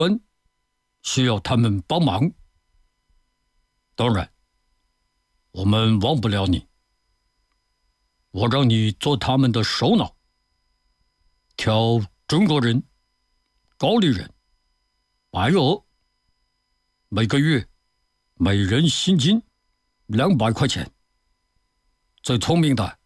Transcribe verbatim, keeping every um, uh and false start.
需要他们帮忙。当然，我们忘不了你。我让你做他们的首脑，挑中国人、高丽人、白俄，每个月每人薪金两百块钱。最聪明的